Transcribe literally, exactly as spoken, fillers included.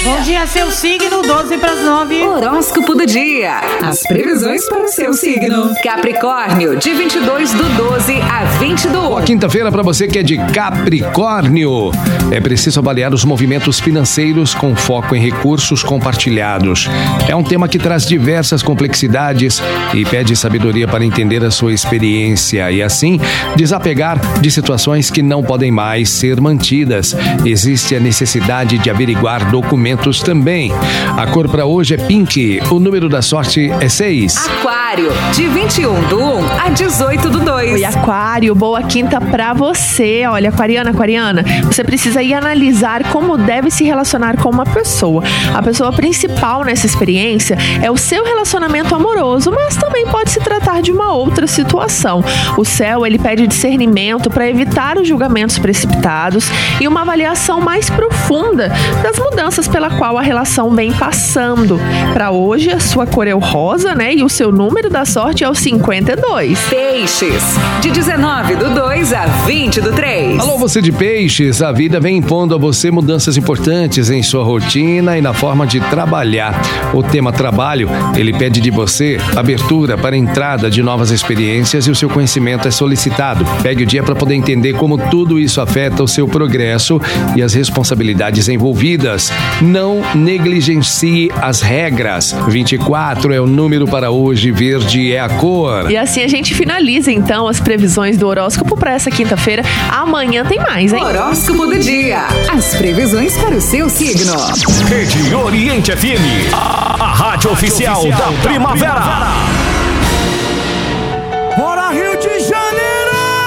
Bom dia, seu signo, doze para as nove. Horóscopo do dia. As previsões para o seu signo. Capricórnio, de vinte e dois do doze a vinte do um. Quinta-feira para você que é de Capricórnio. É preciso avaliar os movimentos financeiros com foco em recursos compartilhados. É um tema que traz diversas complexidades e pede sabedoria para entender a sua experiência e, assim, desapegar de situações que não podem mais ser mantidas. Existe a necessidade de averiguar documentos também. A cor para hoje é pink. O número da sorte é seis. Aquário, de vinte e um do um a dezoito do dois. Oi, Aquário, boa quinta pra você. Olha, aquariana, aquariana, você precisa ir analisar como deve se relacionar com uma pessoa. A pessoa principal nessa experiência é o seu relacionamento amoroso, mas também pode se tratar de uma outra situação. O céu, ele pede discernimento para evitar os julgamentos precipitados e uma avaliação mais profunda das mudanças pela qual a relação vem passando. Para hoje, a sua cor é o rosa, né? E o seu número da sorte é o cinquenta e dois. Peixes, de dezenove do dois a vinte do três. Alô, você de Peixes, a vida vem impondo a você mudanças importantes em sua rotina e na forma de trabalhar. O tema trabalho, ele pede de você abertura para a entrada de novas experiências e o seu conhecimento é solicitado. Pegue o dia para poder entender como tudo isso afeta o seu progresso e as responsabilidades envolvidas. Não negligencie as regras. vinte e quatro é o número para hoje, verde é a cor. E assim a gente finaliza então as previsões do horóscopo para essa quinta-feira. Amanhã tem mais, hein? Horóscopo do dia. As previsões para o seu signo. Rede Oriente F M, a, a rádio oficial da primavera.